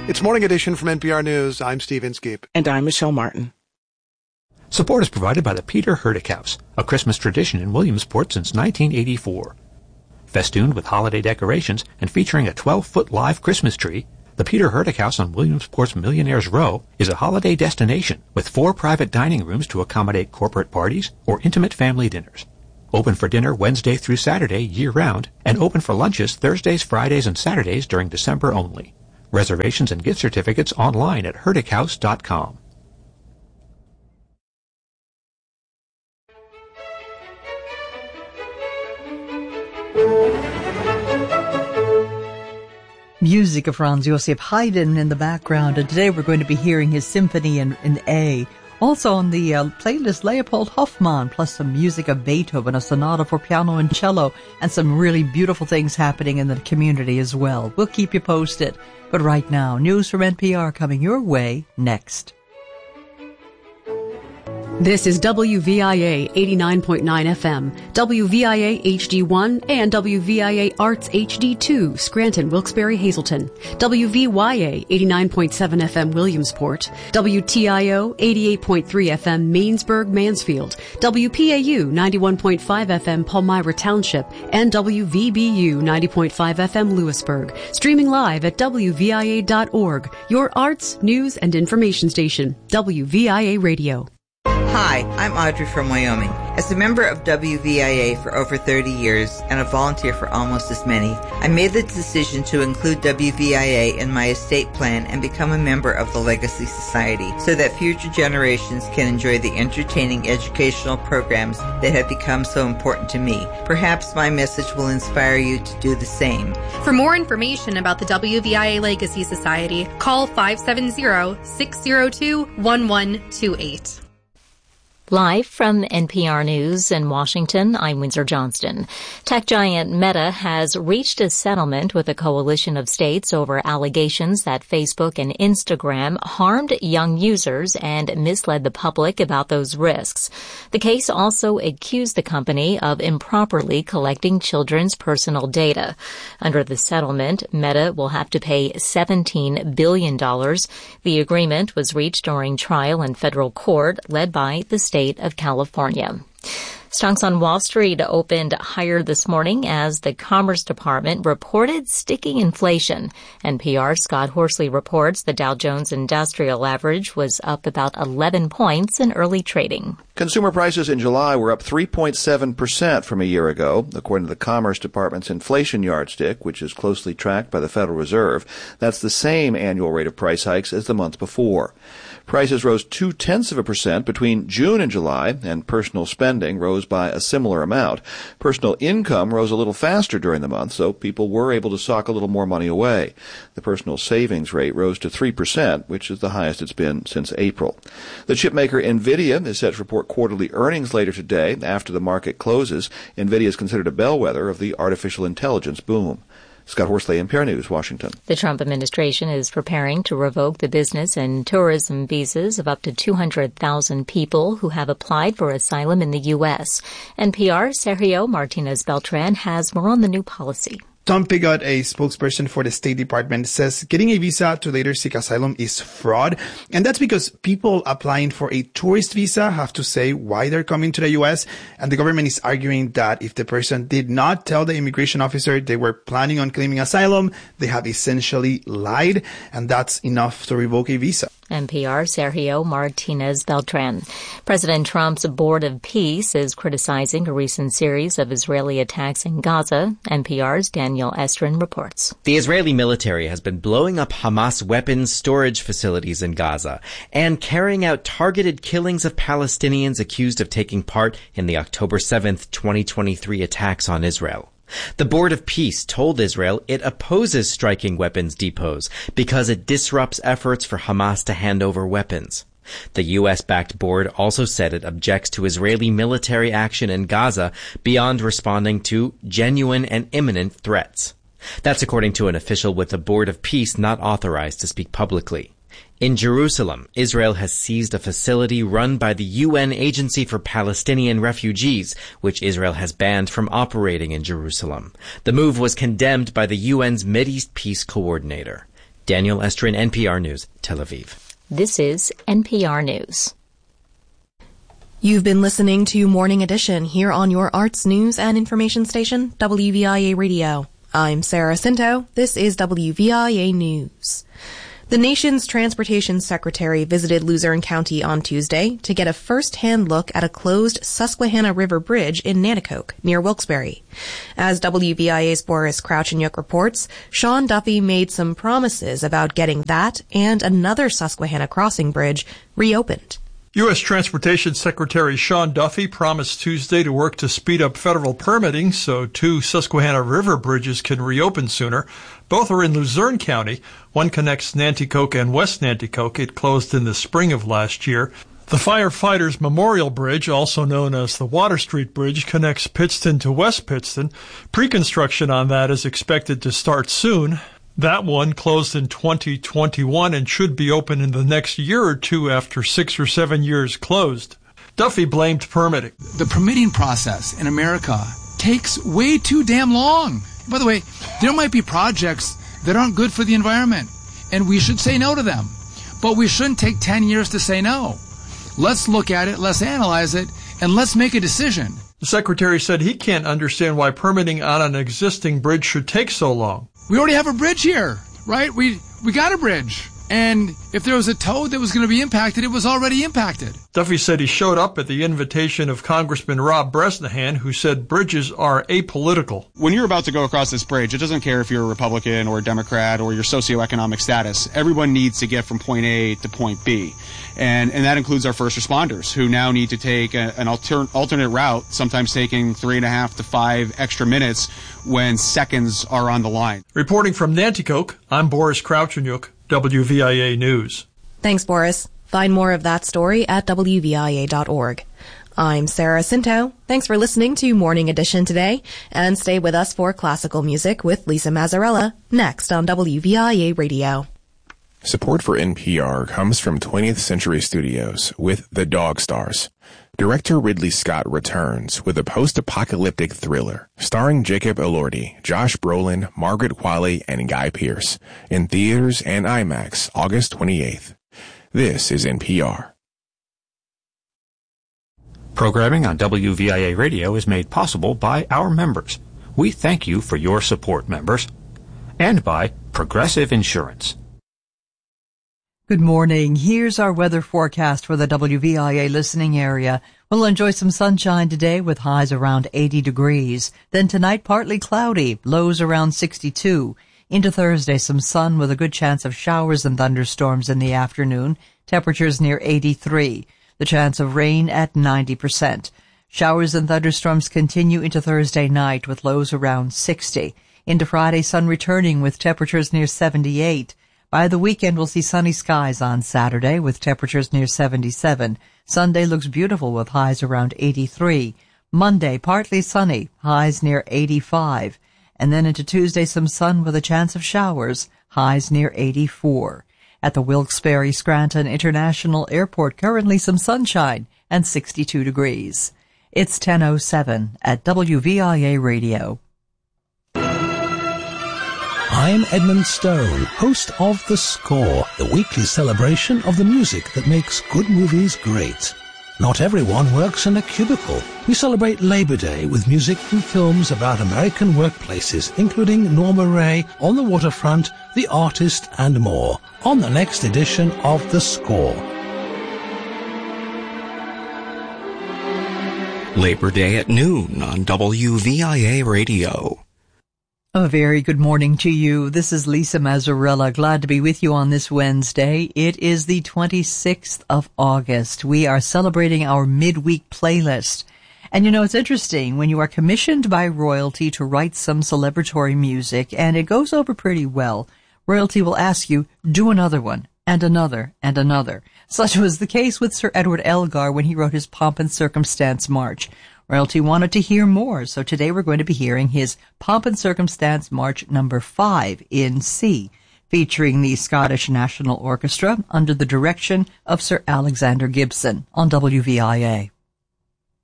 It's Morning Edition from NPR News. I'm Steve Inskeep. And I'm Michelle Martin. Support is provided by the Peter Hurdick House, a Christmas tradition in Williamsport since 1984. Festooned with holiday decorations and featuring a 12-foot live Christmas tree, the Peter Hurdick House on Williamsport's Millionaires Row is a holiday destination with 4 private dining rooms to accommodate corporate parties or intimate family dinners. Open for dinner Wednesday through Saturday year-round, and open for lunches Thursdays, Fridays, and Saturdays during December only. Reservations and gift certificates online at hurdickhouse.com. Music of Franz Josef Haydn in the background, and today we're going to be hearing his symphony in A. Also on the playlist, Leopold Hoffmann, plus some music of Beethoven, a sonata for piano and cello, and some really beautiful things happening in the community as well. We'll keep you posted. But right now, news from NPR coming your way next. This is WVIA 89.9 FM, WVIA HD1, and WVIA Arts HD2, Scranton, Wilkes-Barre, Hazleton, WVYA 89.7 FM, Williamsport, WTIO 88.3 FM, Mainsburg, Mansfield, WPAU 91.5 FM, Palmyra Township, and WVBU 90.5 FM, Lewisburg. Streaming live at WVIA.org, your arts, news, and information station, WVIA Radio. Hi, I'm Audrey from Wyoming. As a member of WVIA for over 30 years and a volunteer for almost as many, I made the decision to include WVIA in my estate plan and become a member of the Legacy Society so that future generations can enjoy the entertaining educational programs that have become so important to me. Perhaps my message will inspire you to do the same. For more information about the WVIA Legacy Society, call 570-602-1128. Live from NPR News in Washington, I'm Windsor Johnston. Tech giant Meta has reached a settlement with a coalition of states over allegations that Facebook and Instagram harmed young users and misled the public about those risks. The case also accused the company of improperly collecting children's personal data. Under the settlement, Meta will have to pay $17 billion. The agreement was reached during trial in federal court led by the state of California. Stocks on Wall Street opened higher this morning as the Commerce Department reported sticky inflation. NPR's Scott Horsley reports the Dow Jones Industrial Average was up about 11 points in early trading. Consumer prices in July were up 3.7% from a year ago, according to the Commerce Department's inflation yardstick, which is closely tracked by the Federal Reserve. That's the same annual rate of price hikes as the month before. Prices rose 0.2% between June and July, and personal spending rose by a similar amount. Personal income rose a little faster during the month, so people were able to sock a little more money away. The personal savings rate rose to 3%, which is the highest it's been since April. The chipmaker NVIDIA is set to report quarterly earnings later today after the market closes. NVIDIA is considered a bellwether of the artificial intelligence boom. Scott Horsley, NPR News, Washington. The Trump administration is preparing to revoke the business and tourism visas of up to 200,000 people who have applied for asylum in the U.S. NPR's Sergio Martinez Beltran has more on the new policy. Tom Pigott, a spokesperson for the State Department, says getting a visa to later seek asylum is fraud. And that's because people applying for a tourist visa have to say why they're coming to the U.S. And the government is arguing that if the person did not tell the immigration officer they were planning on claiming asylum, they have essentially lied. And that's enough to revoke a visa. NPR Sergio Martinez Beltran. President Trump's Board of Peace is criticizing a recent series of Israeli attacks in Gaza. NPR's Daniel Estrin reports. The Israeli military has been blowing up Hamas weapons storage facilities in Gaza and carrying out targeted killings of Palestinians accused of taking part in the October 7th, 2023 attacks on Israel. The Board of Peace told Israel it opposes striking weapons depots because it disrupts efforts for Hamas to hand over weapons. The U.S.-backed board also said it objects to Israeli military action in Gaza beyond responding to genuine and imminent threats. That's according to an official with the Board of Peace not authorized to speak publicly. In Jerusalem, Israel has seized a facility run by the UN Agency for Palestinian Refugees, which Israel has banned from operating in Jerusalem. The move was condemned by the UN's Mideast Peace Coordinator. Daniel Estrin, NPR News, Tel Aviv. This is NPR News. You've been listening to Morning Edition here on your arts, news, and information station, WVIA Radio. I'm Sarah Cinto. This is WVIA News. The nation's transportation secretary visited Luzerne County on Tuesday to get a first-hand look at a closed Susquehanna River Bridge in Nanticoke, near Wilkes-Barre. As WVIA's Boris Krauchenyuk reports, Sean Duffy made some promises about getting that and another Susquehanna crossing bridge reopened. U.S. Transportation Secretary Sean Duffy promised Tuesday to work to speed up federal permitting so 2 Susquehanna River bridges can reopen sooner. Both are in Luzerne County. One connects Nanticoke and West Nanticoke. It closed in the spring of last year. The Firefighters Memorial Bridge, also known as the Water Street Bridge, connects Pittston to West Pittston. Pre-construction on that is expected to start soon. That one closed in 2021 and should be open in the next year or two after 6 or 7 years closed. Duffy blamed permitting. The permitting process in America takes way too damn long. By the way, there might be projects that aren't good for the environment, and we should say no to them. But we shouldn't take 10 years to say no. Let's look at it, let's analyze it, and let's make a decision. The secretary said he can't understand why permitting on an existing bridge should take so long. We already have a bridge here, right? We got a bridge. And if there was a toad that was going to be impacted, it was already impacted. Duffy said he showed up at the invitation of Congressman Rob Bresnahan, who said bridges are apolitical. When you're about to go across this bridge, it doesn't care if you're a Republican or a Democrat or your socioeconomic status. Everyone needs to get from point A to point B. And that includes our first responders, who now need to take an alternate route, sometimes taking 3.5 to 5 extra minutes when seconds are on the line. Reporting from Nanticoke, I'm Boris Krauchenyuk, WVIA News. Thanks, Boris. Find more of that story at WVIA.org. I'm Sarah Cinto. Thanks for listening to Morning Edition today, and stay with us for classical music with Lisa Mazzarella next on WVIA Radio. Support for NPR comes from 20th Century Studios with The Dog Stars. Director Ridley Scott returns with a post-apocalyptic thriller starring Jacob Elordi, Josh Brolin, Margaret Qualley, and Guy Pearce in theaters and IMAX August 28th. This is NPR. Programming on WVIA Radio is made possible by our members. We thank you for your support, members. And by Progressive Insurance. Good morning. Here's our weather forecast for the WVIA listening area. We'll enjoy some sunshine today with highs around 80 degrees. Then tonight, partly cloudy, lows around 62. Into Thursday, some sun with a good chance of showers and thunderstorms in the afternoon. Temperatures near 83. The chance of rain at 90%. Showers and thunderstorms continue into Thursday night with lows around 60. Into Friday, sun returning with temperatures near 78. By the weekend, we'll see sunny skies on Saturday with temperatures near 77. Sunday looks beautiful with highs around 83. Monday, partly sunny, highs near 85. And then into Tuesday, some sun with a chance of showers, highs near 84. At the Wilkes-Barre Scranton International Airport, currently some sunshine and 62 degrees. It's 10:07 at WVIA Radio. I'm Edmund Stone, host of The Score, the weekly celebration of the music that makes good movies great. Not everyone works in a cubicle. We celebrate Labor Day with music from films about American workplaces, including Norma Rae, On the Waterfront, The Artist, and more, on the next edition of The Score. Labor Day at noon on WVIA Radio. A very good morning to you. This is Lisa Mazzarella. Glad to be with you on this Wednesday. It is the 26th of August. We are celebrating our midweek playlist. And you know, it's interesting when you are commissioned by royalty to write some celebratory music and it goes over pretty well. Royalty will ask you, do another one, and another, and another. Such was the case with Sir Edward Elgar when he wrote his Pomp and Circumstance March. Royalty wanted to hear more, so today we're going to be hearing his Pomp and Circumstance March number 5 in C, featuring the Scottish National Orchestra under the direction of Sir Alexander Gibson on WVIA.